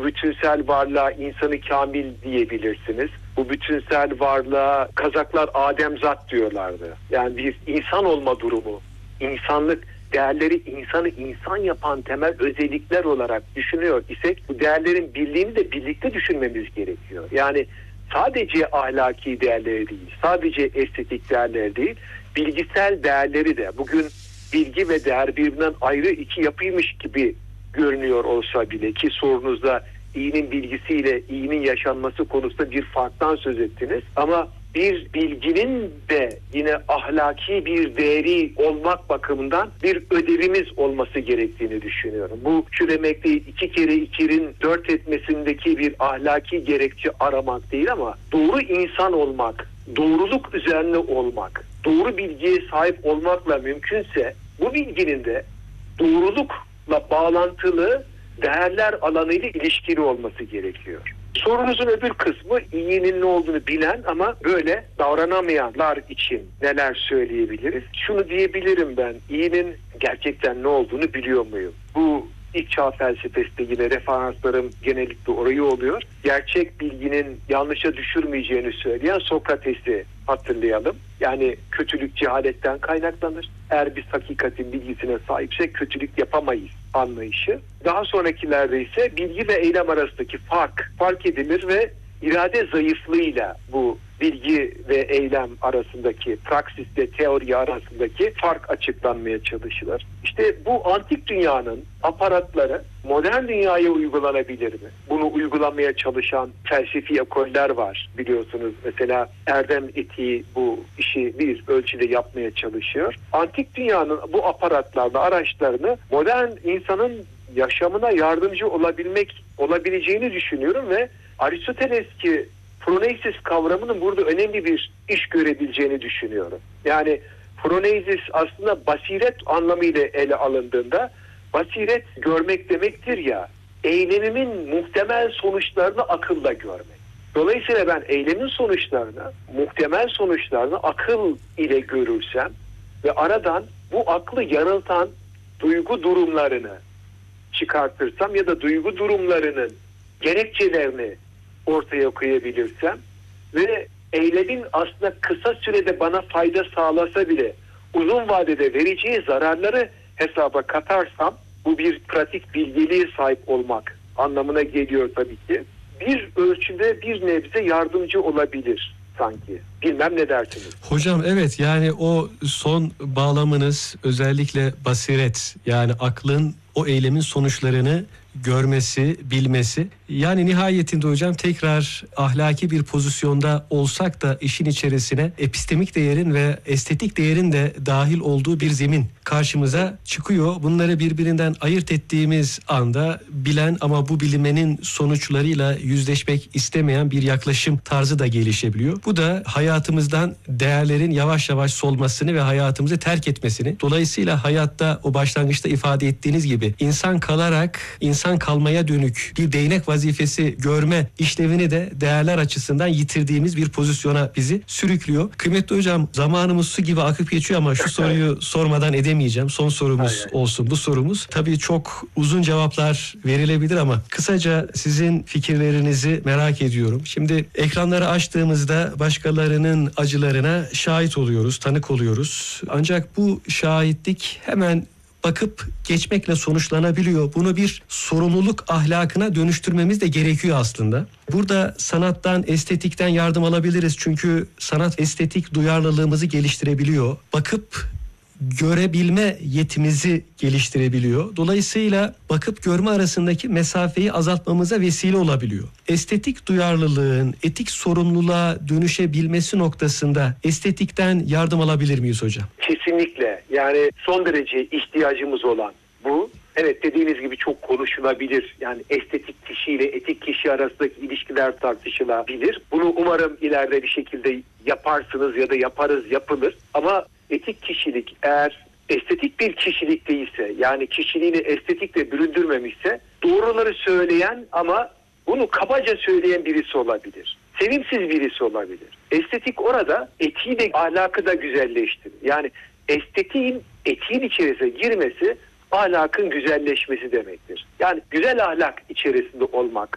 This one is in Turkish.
bütünsel varlığa insanı kamil diyebilirsiniz. Bu bütünsel varlığa Kazaklar Ademzat diyorlardı. Yani bir insan olma durumu, insanlık değerleri insanı insan yapan temel özellikler olarak düşünüyor isek bu değerlerin birliğini de birlikte düşünmemiz gerekiyor. Yani sadece ahlaki değerleri değil, sadece estetik değerleri değil, bilgisel değerleri de bugün bilgi ve değer birbirinden ayrı iki yapıymış gibi görünüyor olsa bile ki sorunuzda iyinin bilgisiyle iyinin yaşanması konusunda bir farktan söz ettiniz. Ama bir bilginin de yine ahlaki bir değeri olmak bakımından bir ödevimiz olması gerektiğini düşünüyorum. Bu şu demek değil, 2 kere 2'nin 4 etmesindeki bir ahlaki gerekçe aramak değil ama doğru insan olmak, doğruluk üzerine olmak, doğru bilgiye sahip olmakla mümkünse bu bilginin de doğrulukla bağlantılı değerler alanıyla ilişkili olması gerekiyor. Sorunuzun öbür kısmı iyinin ne olduğunu bilen ama böyle davranamayanlar için neler söyleyebiliriz? Şunu diyebilirim ben, iyinin gerçekten ne olduğunu biliyor muyum? Bu ilk çağ felsefesinde yine referanslarım genellikle orayı oluyor. Gerçek bilginin yanlışa düşürmeyeceğini söyleyen Sokrates'i hatırlayalım. Yani kötülük cehaletten kaynaklanır. Eğer biz hakikatin bilgisine sahipsek kötülük yapamayız anlayışı. Daha sonrakilerde ise bilgi ve eylem arasındaki fark edilir ve irade zayıflığıyla bu bilgi ve eylem arasındaki, praksisle teori arasındaki fark açıklanmaya çalışılır. İşte bu antik dünyanın aparatları modern dünyaya uygulanabilir mi? Bunu uygulamaya çalışan felsefi ekoller var biliyorsunuz. Mesela erdem etiği bu işi bir ölçüde yapmaya çalışıyor. Antik dünyanın bu aparatlarla araçlarını modern insanın yaşamına yardımcı olabileceğini düşünüyorum ve Aristoteles ki phronesis kavramının burada önemli bir iş görebileceğini düşünüyorum. Yani phronesis aslında basiret anlamıyla ele alındığında basiret görmek demektir ya, eylemimin muhtemel sonuçlarını akılla görmek. Dolayısıyla ben eylemin sonuçlarını, muhtemel sonuçlarını akıl ile görürsem ve aradan bu aklı yanıltan duygu durumlarını çıkartırsam ya da duygu durumlarının gerekçelerini ortaya koyabilirsem ve eylemin aslında kısa sürede bana fayda sağlasa bile uzun vadede vereceği zararları hesaba katarsam bu bir pratik bilgeliğe sahip olmak anlamına geliyor tabii ki. Bir ölçüde bir nebze yardımcı olabilir sanki. Bilmem ne dersiniz? Hocam evet, yani o son bağlamınız özellikle basiret, yani aklın o eylemin sonuçlarını görmesi, bilmesi. Yani nihayetinde hocam tekrar ahlaki bir pozisyonda olsak da işin içerisine epistemik değerin ve estetik değerin de dahil olduğu bir zemin karşımıza çıkıyor. Bunları birbirinden ayırt ettiğimiz anda bilen ama bu bilinmenin sonuçlarıyla yüzleşmek istemeyen bir yaklaşım tarzı da gelişebiliyor. Bu da hayatımızdan değerlerin yavaş yavaş solmasını ve hayatımızı terk etmesini, dolayısıyla hayatta o başlangıçta ifade ettiğiniz gibi insan kalarak insan kalmaya dönük bir değnek vazifesi görme işlevini de değerler açısından yitirdiğimiz bir pozisyona bizi sürüklüyor. Kıymetli hocam, zamanımız su gibi akıp geçiyor ama şu soruyu sormadan edemeyeceğim. Son sorumuz olsun bu sorumuz. Tabii çok uzun cevaplar verilebilir ama kısaca sizin fikirlerinizi merak ediyorum. Şimdi ekranları açtığımızda başkalarının acılarına şahit oluyoruz, tanık oluyoruz. Ancak bu şahitlik hemen bakıp geçmekle sonuçlanabiliyor. Bunu bir sorumluluk ahlakına dönüştürmemiz de gerekiyor aslında. Burada sanattan, estetikten yardım alabiliriz. Çünkü sanat estetik duyarlılığımızı geliştirebiliyor. Bakıp görebilme yetimizi geliştirebiliyor. Dolayısıyla bakıp görme arasındaki mesafeyi azaltmamıza vesile olabiliyor. Estetik duyarlılığın etik sorumluluğa dönüşebilmesi noktasında estetikten yardım alabilir miyiz hocam? Kesinlikle. Yani son derece ihtiyacımız olan bu. Evet, dediğiniz gibi çok konuşulabilir. Yani estetik kişiyle etik kişi arasındaki ilişkiler tartışılabilir. Bunu umarım ileride bir şekilde yaparsınız ya da yapılır. Ama etik kişilik eğer estetik bir kişilik değilse, yani kişiliğini estetikle büründürmemişse doğruları söyleyen ama bunu kabaca söyleyen birisi olabilir. Sevimsiz birisi olabilir. Estetik orada etiği de ahlakı da güzelleştirir. Yani etiğin içerisine girmesi ahlakın güzelleşmesi demektir. Yani güzel ahlak içerisinde olmak,